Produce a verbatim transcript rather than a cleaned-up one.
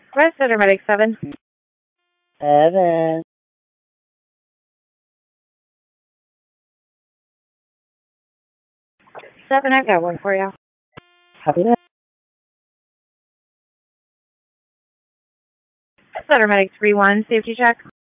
West Center Medic seven. Seven. Seven, I've got one for you. Copy that. Center Medic three one, safety check.